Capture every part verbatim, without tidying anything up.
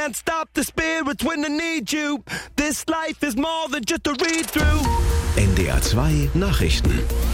can't stop the spirits when I need you. This life is more than just a read-through. N D R zwei Nachrichten.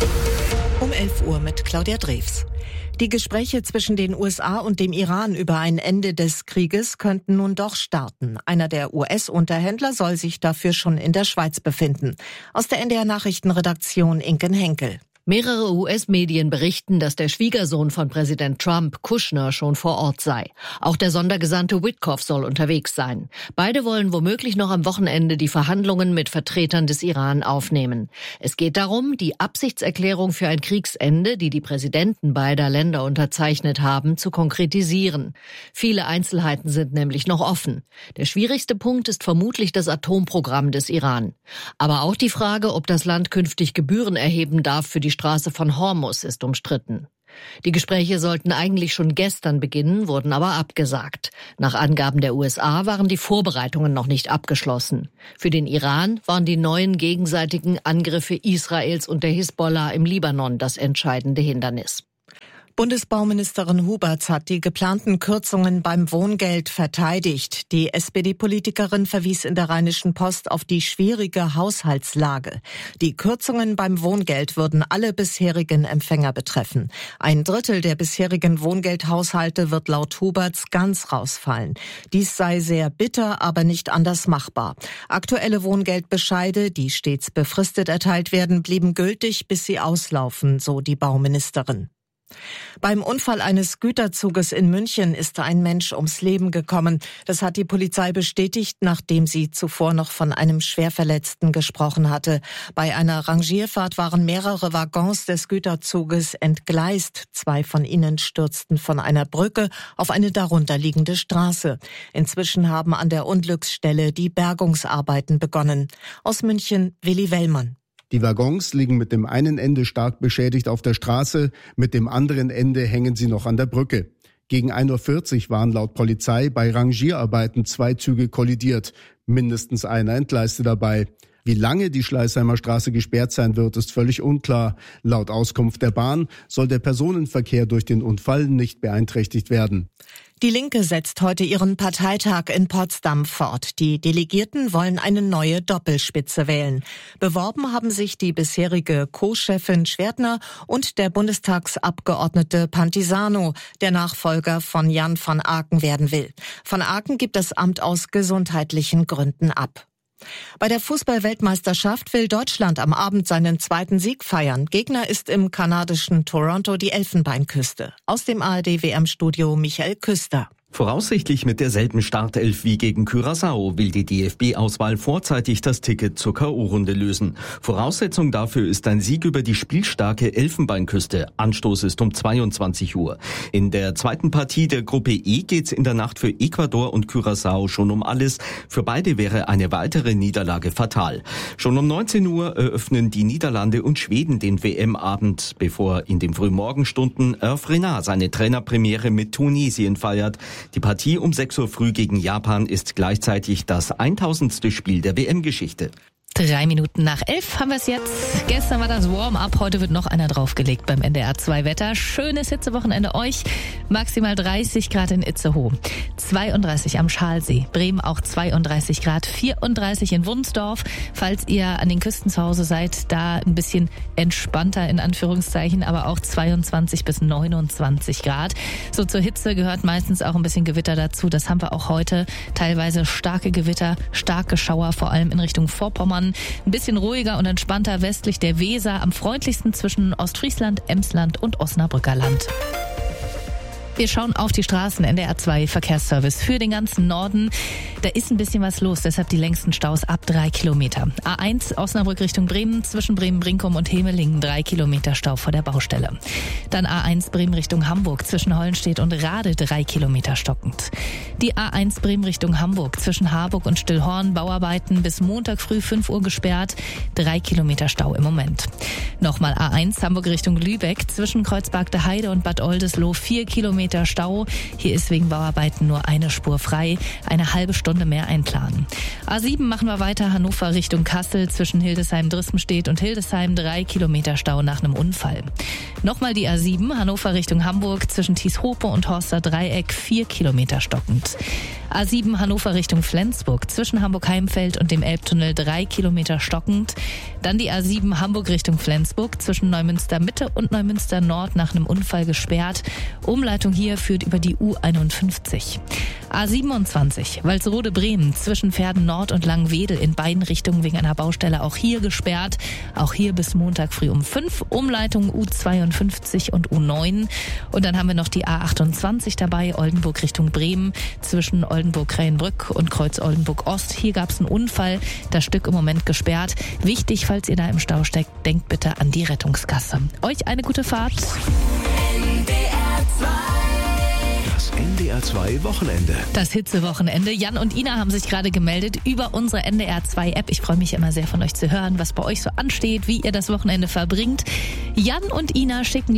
Um elf Uhr mit Claudia Drews. Die Gespräche zwischen den U S A und dem Iran über ein Ende des Krieges könnten nun doch starten. Einer der U S-Unterhändler soll sich dafür schon in der Schweiz befinden. Aus der N D R-Nachrichtenredaktion Inken Henkel. Mehrere U S-Medien berichten, dass der Schwiegersohn von Präsident Trump, Kushner, schon vor Ort sei. Auch der Sondergesandte Witkoff soll unterwegs sein. Beide wollen womöglich noch am Wochenende die Verhandlungen mit Vertretern des Iran aufnehmen. Es geht darum, die Absichtserklärung für ein Kriegsende, die die Präsidenten beider Länder unterzeichnet haben, zu konkretisieren. Viele Einzelheiten sind nämlich noch offen. Der schwierigste Punkt ist vermutlich das Atomprogramm des Iran. Aber auch die Frage, ob das Land künftig Gebühren erheben darf für die Straße von Hormuz, ist umstritten. Die Gespräche sollten eigentlich schon gestern beginnen, wurden aber abgesagt. Nach Angaben der U S A waren die Vorbereitungen noch nicht abgeschlossen. Für den Iran waren die neuen gegenseitigen Angriffe Israels und der Hisbollah im Libanon das entscheidende Hindernis. Bundesbauministerin Huberts hat die geplanten Kürzungen beim Wohngeld verteidigt. Die S P D-Politikerin verwies in der Rheinischen Post auf die schwierige Haushaltslage. Die Kürzungen beim Wohngeld würden alle bisherigen Empfänger betreffen. Ein Drittel der bisherigen Wohngeldhaushalte wird laut Huberts ganz rausfallen. Dies sei sehr bitter, aber nicht anders machbar. Aktuelle Wohngeldbescheide, die stets befristet erteilt werden, blieben gültig, bis sie auslaufen, so die Bauministerin. Beim Unfall eines Güterzuges in München ist ein Mensch ums Leben gekommen. Das hat die Polizei bestätigt, nachdem sie zuvor noch von einem Schwerverletzten gesprochen hatte. Bei einer Rangierfahrt waren mehrere Waggons des Güterzuges entgleist. Zwei von ihnen stürzten von einer Brücke auf eine darunterliegende Straße. Inzwischen haben an der Unglücksstelle die Bergungsarbeiten begonnen. Aus München, Willi Wellmann. Die Waggons liegen mit dem einen Ende stark beschädigt auf der Straße, mit dem anderen Ende hängen sie noch an der Brücke. Gegen ein Uhr vierzig waren laut Polizei bei Rangierarbeiten zwei Züge kollidiert, mindestens einer entgleiste dabei. Wie lange die Schleißheimer Straße gesperrt sein wird, ist völlig unklar. Laut Auskunft der Bahn soll der Personenverkehr durch den Unfall nicht beeinträchtigt werden. Die Linke setzt heute ihren Parteitag in Potsdam fort. Die Delegierten wollen eine neue Doppelspitze wählen. Beworben haben sich die bisherige Co-Chefin Schwertner und der Bundestagsabgeordnete Pantisano, der Nachfolger von Jan van Aken werden will. Van Aken gibt das Amt aus gesundheitlichen Gründen ab. Bei der Fußball-Weltmeisterschaft will Deutschland am Abend seinen zweiten Sieg feiern. Gegner ist im kanadischen Toronto die Elfenbeinküste. Aus dem A R D-W M-Studio Michael Küster. Voraussichtlich mit derselben Startelf wie gegen Curaçao will die D F B-Auswahl vorzeitig das Ticket zur K O-Runde lösen. Voraussetzung dafür ist ein Sieg über die spielstarke Elfenbeinküste. Anstoß ist um zweiundzwanzig Uhr. In der zweiten Partie der Gruppe E geht's in der Nacht für Ecuador und Curaçao schon um alles. Für beide wäre eine weitere Niederlage fatal. Schon um neunzehn Uhr eröffnen die Niederlande und Schweden den W M-Abend, bevor in den Frühmorgenstunden Hervé Renard seine Trainerpremiere mit Tunesien feiert. Die Partie um sechs Uhr früh gegen Japan ist gleichzeitig das tausendste Spiel der W M-Geschichte. Drei Minuten nach elf haben wir es jetzt. Gestern war das Warm-up, heute wird noch einer draufgelegt beim N D R zwei Wetter. Schönes Hitzewochenende euch. Maximal dreißig Grad in Itzehoe, zweiunddreißig am Schalsee, Bremen auch zweiunddreißig Grad, vierunddreißig in Wunsdorf. Falls ihr an den Küsten zu Hause seid, da ein bisschen entspannter in Anführungszeichen, aber auch zweiundzwanzig bis neunundzwanzig Grad. So zur Hitze gehört meistens auch ein bisschen Gewitter dazu. Das haben wir auch heute. Teilweise starke Gewitter, starke Schauer, vor allem in Richtung Vorpommern. Ein bisschen ruhiger und entspannter westlich der Weser, am freundlichsten zwischen Ostfriesland, Emsland und Osnabrücker Land. Wir schauen auf die Straßen, N D R zwei Verkehrsservice für den ganzen Norden. Da ist ein bisschen was los, deshalb die längsten Staus ab drei Kilometer. A eins Osnabrück Richtung Bremen, zwischen Bremen-Brinkum und Hemelingen drei Kilometer Stau vor der Baustelle. Dann A eins Bremen Richtung Hamburg, zwischen Hollenstedt und Rade drei Kilometer stockend. Die A eins Bremen Richtung Hamburg, zwischen Harburg und Stillhorn, Bauarbeiten bis Montag früh fünf Uhr gesperrt, drei Kilometer Stau im Moment. Nochmal A eins Hamburg Richtung Lübeck, zwischen Kreuzberg der Heide und Bad Oldesloe vier Kilometer Kilometer Stau. Hier ist wegen Bauarbeiten nur eine Spur frei. Eine halbe Stunde mehr einplanen. A sieben machen wir weiter, Hannover Richtung Kassel. Zwischen Hildesheim-Drispenstedt und Hildesheim drei Kilometer Stau nach einem Unfall. Nochmal die A sieben, Hannover Richtung Hamburg. Zwischen Tieshope und Horster Dreieck vier Kilometer stockend. A sieben Hannover Richtung Flensburg. Zwischen Hamburg-Heimfeld und dem Elbtunnel drei Kilometer stockend. Dann die A sieben Hamburg Richtung Flensburg. Zwischen Neumünster Mitte und Neumünster Nord nach einem Unfall gesperrt. Umleitung hier führt über die U einundfünfzig. A siebenundzwanzig Walsrode-Bremen. Zwischen Verden Nord und Langwedel in beiden Richtungen wegen einer Baustelle auch hier gesperrt. Auch hier bis Montag früh um fünf. Umleitung U zweiundfünfzig und U neun. Und dann haben wir noch die A achtundzwanzig dabei. Oldenburg Richtung Bremen. Zwischen Oldenburg-Krähenbrück und Kreuz-Oldenburg-Ost. Hier gab es einen Unfall. Das Stück im Moment gesperrt. Wichtig, falls ihr da im Stau steckt, denkt bitte an die Rettungskasse. Euch eine gute Fahrt. N D R zwei. Das N D R zwei Wochenende. Das Hitzewochenende. Jan und Ina haben sich gerade gemeldet über unsere N D R zwei App. Ich freue mich immer sehr von euch zu hören, was bei euch so ansteht, wie ihr das Wochenende verbringt. Jan und Ina schicken